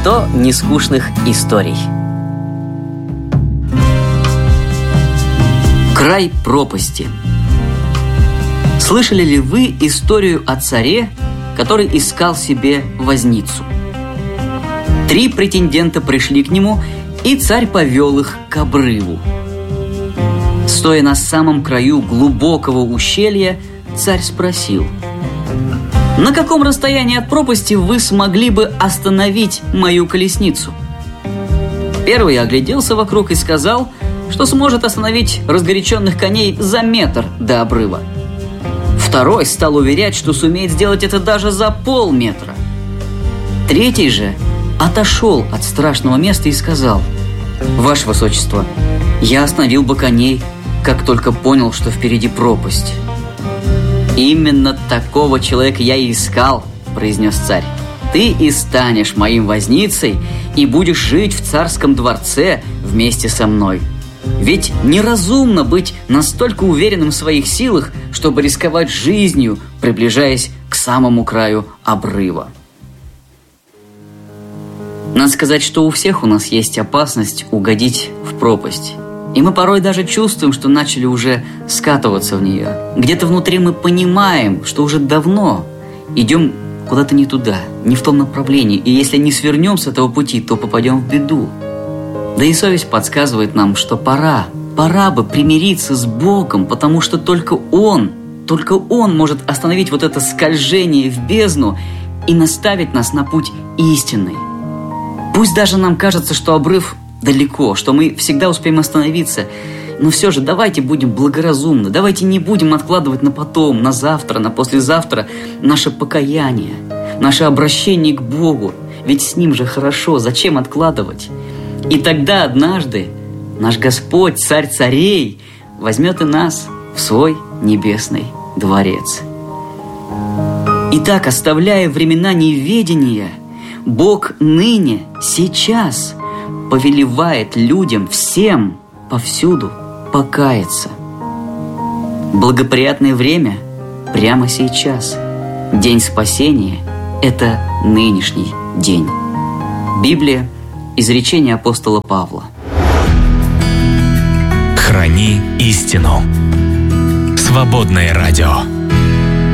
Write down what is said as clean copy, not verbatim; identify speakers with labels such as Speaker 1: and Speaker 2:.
Speaker 1: 100 нескучных историй. Край пропасти. Слышали ли вы историю о царе, который искал себе возницу? 3 претендента пришли к нему, и царь повел их к обрыву. Стоя на самом краю глубокого ущелья, царь спросил: «На каком расстоянии от пропасти вы смогли бы остановить мою колесницу?» Первый огляделся вокруг и сказал, что сможет остановить разгоряченных коней за метр до обрыва. Второй стал уверять, что сумеет сделать это даже за полметра. Третий же отошел от страшного места и сказал: «Ваше Высочество, я остановил бы коней, как только понял, что впереди пропасть». «Именно такого человека я и искал», – произнес царь. «Ты и станешь моим возницей и будешь жить в царском дворце вместе со мной. Ведь неразумно быть настолько уверенным в своих силах, чтобы рисковать жизнью, приближаясь к самому краю обрыва». Надо сказать, что у всех у нас есть опасность угодить в пропасть. И мы порой даже чувствуем, что начали уже скатываться в нее. Где-то внутри мы понимаем, что уже давно идем куда-то не туда, не в том направлении. И если не свернем с этого пути, то попадем в беду. Да и совесть подсказывает нам, что пора бы примириться с Богом, потому что только Он может остановить вот это скольжение в бездну и наставить нас на путь истинный. Пусть даже нам кажется, что обрыв далеко, что мы всегда успеем остановиться, но все же давайте будем благоразумны, давайте не будем откладывать на потом, на завтра, на послезавтра наше покаяние, наше обращение к Богу, ведь с Ним же хорошо, зачем откладывать? И тогда однажды наш Господь, Царь царей, возьмет и нас в свой небесный дворец. Итак, оставляя времена неведения, Бог ныне, сейчас повелевает людям всем повсюду покаяться. Благоприятное время прямо сейчас. День спасения – это нынешний день. Библия, изречение апостола Павла.
Speaker 2: Храни истину. Свободное радио.